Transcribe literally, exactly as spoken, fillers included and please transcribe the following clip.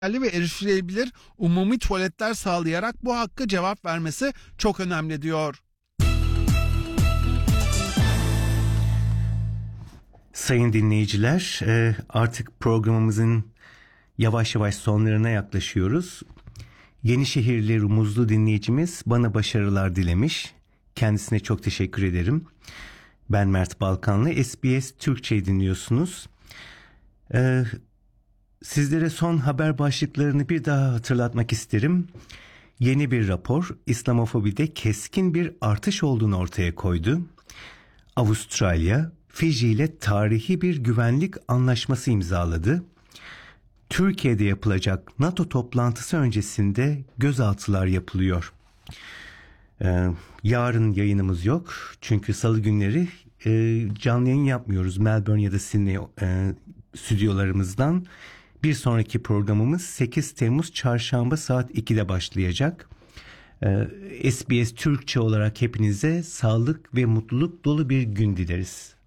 ve erişilebilir umumi tuvaletler sağlayarak bu hakka cevap vermesi çok önemli diyor. Sayın dinleyiciler, artık programımızın yavaş yavaş sonlarına yaklaşıyoruz. Yenişehirli Rumuzlu dinleyicimiz bana başarılar dilemiş. Kendisine çok teşekkür ederim. Ben Mert Balkanlı, S B S Türkçe'yi dinliyorsunuz. Ee, sizlere son haber başlıklarını bir daha hatırlatmak isterim. Yeni bir rapor İslamofobide keskin bir artış olduğunu ortaya koydu. Avustralya, Fiji ile tarihi bir güvenlik anlaşması imzaladı. Türkiye'de yapılacak NATO toplantısı öncesinde gözaltılar yapılıyor. Ee, yarın yayınımız yok. Çünkü salı günleri e, canlı yayın yapmıyoruz. Melbourne ya da Sydney e, stüdyolarımızdan. Bir sonraki programımız sekiz Temmuz Çarşamba saat ikide başlayacak. Ee, S B S Türkçe olarak hepinize sağlık ve mutluluk dolu bir gün dileriz.